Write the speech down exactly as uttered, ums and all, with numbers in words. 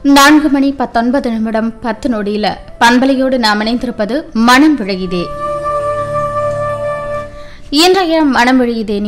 நான்கு மணி பத்தொன்பது நிமிடம் பத்து நொடியில பண்பலையோடு நாம் இணைந்திருப்பது மனம் விழையுதே. இன்றைய மனம் விழையுதே